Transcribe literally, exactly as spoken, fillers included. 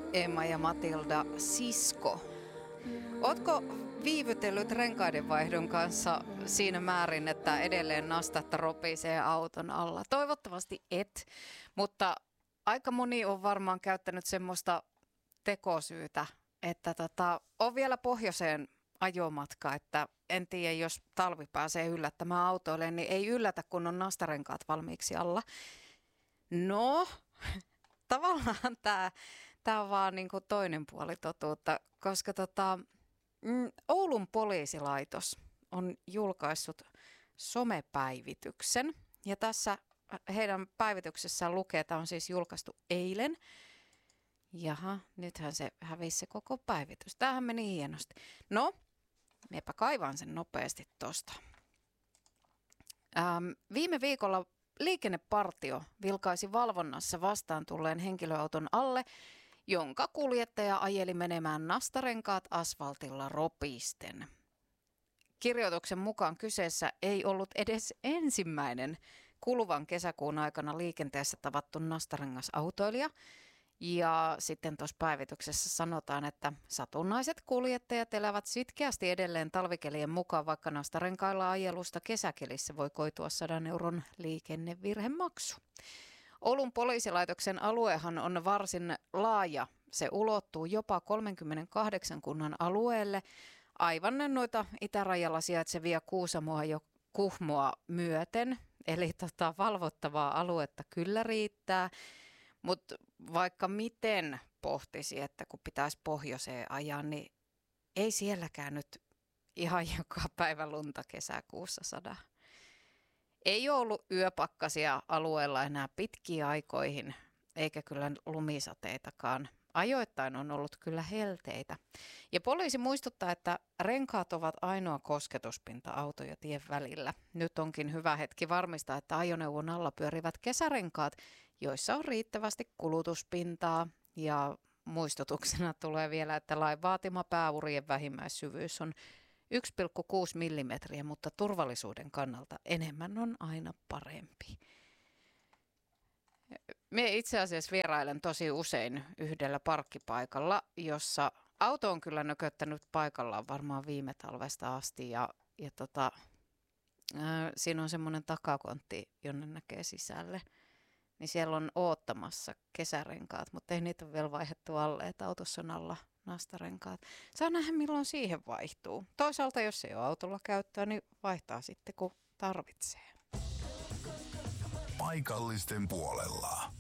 Emma ja Matilda Sisko. Ootko viivytellyt renkaiden vaihdon kanssa siinä määrin, että edelleen nastatta ropisee auton alla? Toivottavasti et, mutta aika moni on varmaan käyttänyt semmoista tekosyytä, että tota, on vielä pohjoiseen ajomatka, että en tiedä, jos talvi pääsee yllättämään autoille, niin ei yllätä, kun on nastarenkaat valmiiksi alla. No, tavallaan tämä, tämä on vaan niin kuin toinen puoli totuutta, koska tota, mm, Oulun poliisilaitos on julkaissut somepäivityksen. Ja tässä heidän päivityksessään lukee, tämä on siis julkaistu eilen. Jaha, nythän se hävisi se koko päivitys. Tämähän meni hienosti. No, minäpä kaivan sen nopeasti tuosta. Ähm, viime viikolla liikennepartio vilkaisi valvonnassa vastaan tulleen henkilöauton alle, jonka kuljettaja ajeli menemään nastarenkaat asfaltilla ropisten. Kirjoituksen mukaan kyseessä ei ollut edes ensimmäinen kuluvan kesäkuun aikana liikenteessä tavattu nastarengasautoilija. Ja sitten tuossa päivityksessä sanotaan, että satunnaiset kuljettajat elävät sitkeästi edelleen talvikelien mukaan, vaikka nastarenkailla ajelusta kesäkelissä voi koitua sadan euron liikennevirhemaksu. Oulun poliisilaitoksen aluehan on varsin laaja. Se ulottuu jopa kolmenkymmenenkahdeksan kunnan alueelle, aivan noita itärajalla sijaitsevia Kuusamoa ja Kuhmoa myöten. Eli tota, valvottavaa aluetta kyllä riittää. Mutta vaikka miten pohtisi, että kun pitäisi pohjoiseen ajaa, niin ei sielläkään nyt ihan joka päivä lunta kesäkuussa sada. Ei ole ollut yöpakkasia alueella enää pitkiin aikoihin, eikä kyllä lumisateitakaan. Ajoittain on ollut kyllä helteitä. Ja poliisi muistuttaa, että renkaat ovat ainoa kosketuspinta auto ja tien välillä. Nyt onkin hyvä hetki varmistaa, että ajoneuvon alla pyörivät kesärenkaat, joissa on riittävästi kulutuspintaa. Ja muistutuksena tulee vielä, että lain vaatima pääurien vähimmäissyvyys on yksi pilkku kuusi millimetriä, mutta turvallisuuden kannalta enemmän on aina parempi. Me itse asiassa vierailen tosi usein yhdellä parkkipaikalla, jossa auto on kyllä nököttänyt paikallaan varmaan viime talvesta asti. Ja, ja tota, ää, siinä on semmoinen takakontti, jonne näkee sisälle. Niin siellä on oottamassa kesärenkaat, mutta ei niitä ole vielä vaihdettu alle, että autossa on alla nastarenkaat. Saa nähdä, milloin siihen vaihtuu. Toisaalta, jos ei ole autolla käyttöä, niin vaihtaa sitten, kun tarvitsee. Paikallisten puolella.